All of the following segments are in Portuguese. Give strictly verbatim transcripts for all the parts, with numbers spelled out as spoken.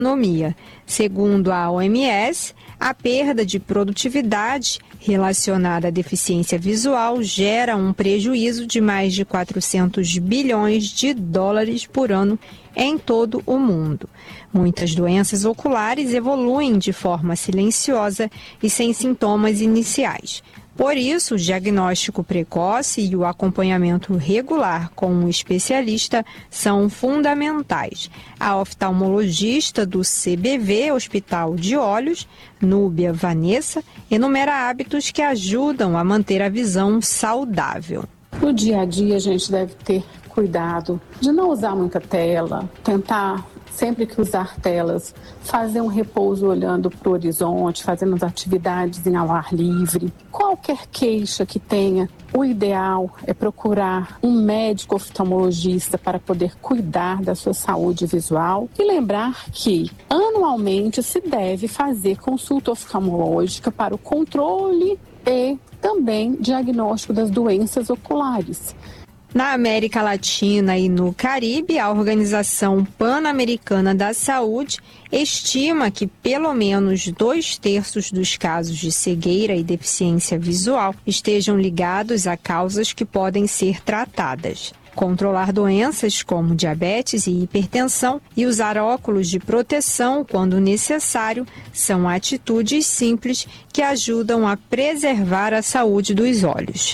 economia. Segundo a O M S, a perda de produtividade relacionada à deficiência visual gera um prejuízo de mais de quatrocentos bilhões de dólares por ano em todo o mundo. Muitas doenças oculares evoluem de forma silenciosa e sem sintomas iniciais. Por isso, o diagnóstico precoce e o acompanhamento regular com um especialista são fundamentais. A oftalmologista do C B V, Hospital de Olhos, Núbia Vanessa, enumera hábitos que ajudam a manter a visão saudável. No dia a dia, a gente deve ter cuidado de não usar muita tela, tentar, sempre que usar telas, fazer um repouso olhando para o horizonte, fazendo as atividades em ao ar livre. Qualquer queixa que tenha, o ideal é procurar um médico oftalmologista para poder cuidar da sua saúde visual e lembrar que anualmente se deve fazer consulta oftalmológica para o controle e também diagnóstico das doenças oculares. Na América Latina e no Caribe, a Organização Pan-Americana da Saúde estima que pelo menos dois terços dos casos de cegueira e deficiência visual estejam ligados a causas que podem ser tratadas. Controlar doenças como diabetes e hipertensão e usar óculos de proteção quando necessário são atitudes simples que ajudam a preservar a saúde dos olhos.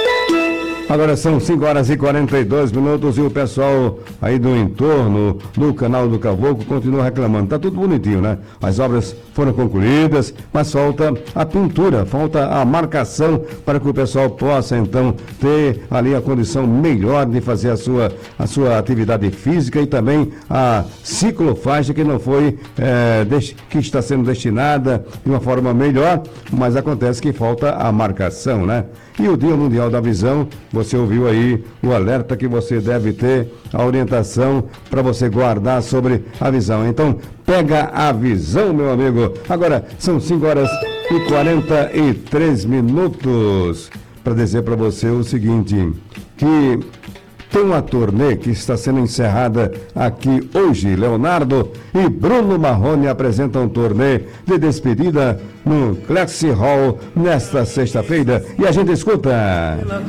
Agora são cinco horas e quarenta e dois minutos e o pessoal aí do entorno do canal do Caboclo continua reclamando. Tá tudo bonitinho, né? As obras foram concluídas, mas falta a pintura, falta a marcação para que o pessoal possa então ter ali a condição melhor de fazer a sua, a sua atividade física e também a ciclofaixa que não foi, é, que está sendo destinada de uma forma melhor, mas acontece que falta a marcação, né? E o Dia Mundial da Visão, você ouviu aí o alerta que você deve ter, a orientação para você guardar sobre a visão. Então, pega a visão, meu amigo. Agora, são cinco horas e quarenta e três minutos para dizer para você o seguinte, que tem uma turnê que está sendo encerrada aqui hoje. Leonardo e Bruno Marrone apresentam um turnê de despedida no Classic Hall nesta sexta-feira. E a gente escuta.